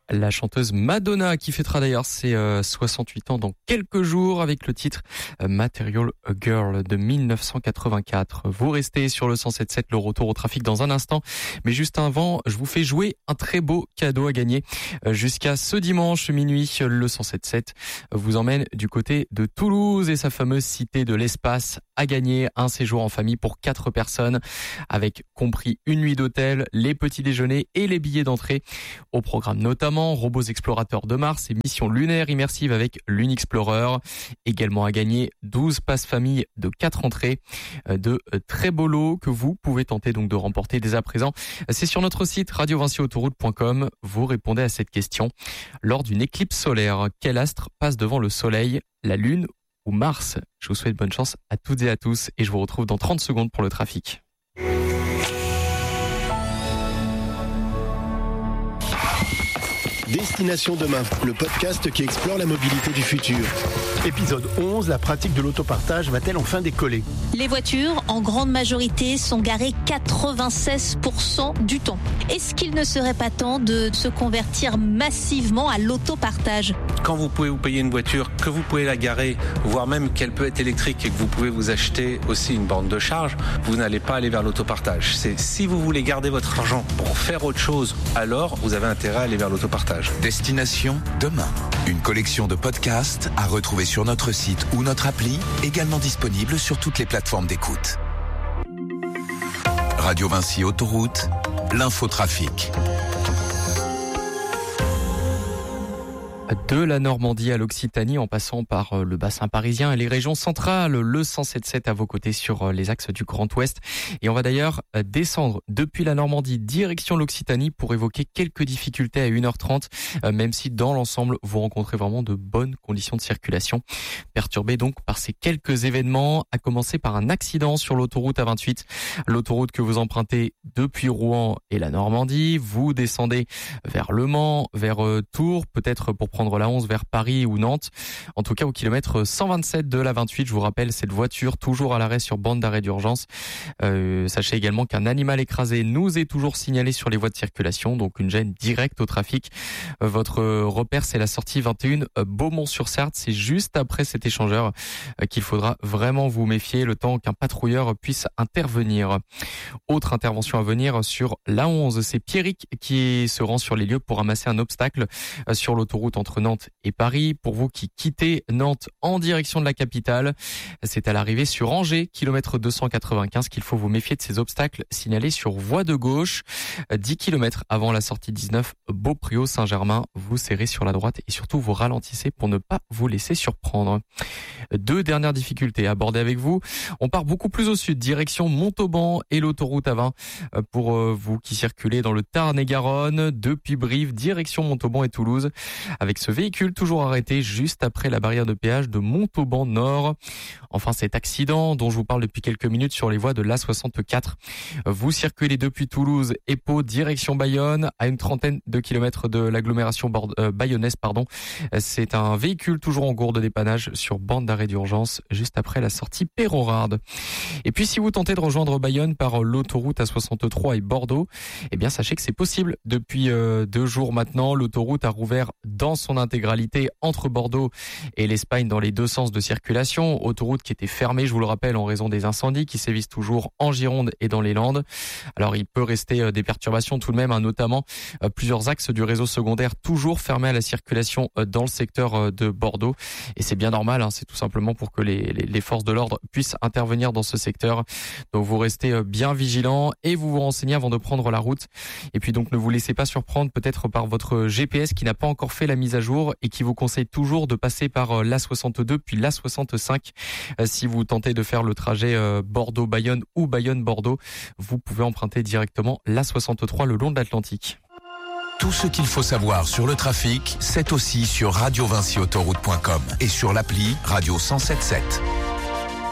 La chanteuse Madonna qui fêtera d'ailleurs ses 68 ans dans quelques jours avec le titre Material Girl de 1984. Vous restez sur le 107.7, le retour au trafic dans un instant. Mais juste avant, je vous fais jouer un très beau cadeau à gagner. Jusqu'à ce dimanche minuit, le 107.7 vous emmène du côté de Toulouse et sa fameuse cité de l'espace à gagner. Un séjour en famille pour 4 personnes avec compris une nuit d'hôtel, les petits déjeuners et les billets d'entrée. Au programme notamment robots explorateurs de Mars et missions lunaires immersives avec l'Unexplorer. Également à gagner 12 passes famille de 4 entrées, de très beaux lots que vous pouvez tenter donc de remporter dès à présent. C'est sur notre site radiovinciautoroute.com. Vous répondez à cette question. Lors d'une éclipse solaire, quel astre passe devant le Soleil, la Lune ou Mars? Je vous souhaite bonne chance à toutes et à tous et je vous retrouve dans 30 secondes pour le trafic. Destination Demain, le podcast qui explore la mobilité du futur. Épisode 11, la pratique de l'autopartage va-t-elle enfin décoller ? Les voitures, en grande majorité, sont garées 96% du temps. Est-ce qu'il ne serait pas temps de se convertir massivement à l'autopartage ? Quand vous pouvez vous payer une voiture, que vous pouvez la garer, voire même qu'elle peut être électrique et que vous pouvez vous acheter aussi une borne de charge, vous n'allez pas aller vers l'autopartage. C'est si vous voulez garder votre argent pour faire autre chose, alors vous avez intérêt à aller vers l'autopartage. Destination Demain, une collection de podcasts à retrouver sur notre site ou notre appli, également disponible sur toutes les plateformes d'écoute. Radio Vinci Autoroute, l'infotrafic. De la Normandie à l'Occitanie en passant par le bassin parisien et les régions centrales, le 107.7 à vos côtés sur les axes du Grand Ouest. Et on va d'ailleurs descendre depuis la Normandie direction l'Occitanie pour évoquer quelques difficultés à 1h30, même si dans l'ensemble vous rencontrez vraiment de bonnes conditions de circulation. Perturbé donc par ces quelques événements, à commencer par un accident sur l'autoroute A28. L'autoroute que vous empruntez depuis Rouen et la Normandie, vous descendez vers Le Mans, vers Tours, peut-être pour prendre la 11 vers Paris ou Nantes. En tout cas, au kilomètre 127 de la 28, je vous rappelle, cette voiture toujours à l'arrêt sur bande d'arrêt d'urgence. Sachez également qu'un animal écrasé nous est toujours signalé sur les voies de circulation, donc une gêne directe au trafic. Votre repère, c'est la sortie 21 Beaumont-sur-Sarthe. C'est juste après cet échangeur qu'il faudra vraiment vous méfier le temps qu'un patrouilleur puisse intervenir. Autre intervention à venir sur la 11, c'est Pierrick qui se rend sur les lieux pour ramasser un obstacle sur l'autoroute entre Nantes et Paris. Pour vous qui quittez Nantes en direction de la capitale, c'est à l'arrivée sur Angers, kilomètre 295, qu'il faut vous méfier de ces obstacles signalés sur voie de gauche. 10 km avant la sortie 19 Beaupriau-Saint-Germain, vous serrez sur la droite et surtout vous ralentissez pour ne pas vous laisser surprendre. 2 dernières difficultés à aborder avec vous. On part beaucoup plus au sud, direction Montauban et l'autoroute A20 pour vous qui circulez dans le Tarn-et-Garonne, depuis Brive, direction Montauban et Toulouse, avec ce véhicule toujours arrêté juste après la barrière de péage de Montauban Nord. Enfin, cet accident dont je vous parle depuis quelques minutes sur les voies de l'A64. Vous circulez depuis Toulouse et Pau, direction Bayonne, à une trentaine de kilomètres de l'agglomération bayonnaise, C'est un véhicule toujours en cours de dépannage sur bande d'arrêt d'urgence juste après la sortie Pérorarde. Et puis, si vous tentez de rejoindre Bayonne par l'autoroute A63 et Bordeaux, eh bien, sachez que c'est possible. Depuis 2 jours maintenant, l'autoroute a rouvert dans son intégralité entre Bordeaux et l'Espagne dans les 2 sens de circulation. Autoroute qui était fermée, je vous le rappelle, en raison des incendies qui sévissent toujours en Gironde et dans les Landes. Alors il peut rester des perturbations tout de même, notamment plusieurs axes du réseau secondaire toujours fermés à la circulation dans le secteur de Bordeaux. Et c'est bien normal, c'est tout simplement pour que les forces de l'ordre puissent intervenir dans ce secteur. Donc vous restez bien vigilants et vous vous renseignez avant de prendre la route. Et puis donc ne vous laissez pas surprendre peut-être par votre GPS qui n'a pas encore fait la mise à jour et qui vous conseille toujours de passer par l'A62 puis l'A65. Si vous tentez de faire le trajet Bordeaux-Bayonne ou Bayonne-Bordeaux, vous pouvez emprunter directement l'A63 le long de l'Atlantique. Tout ce qu'il faut savoir sur le trafic, c'est aussi sur radiovinciautoroute.com et sur l'appli Radio 107.7.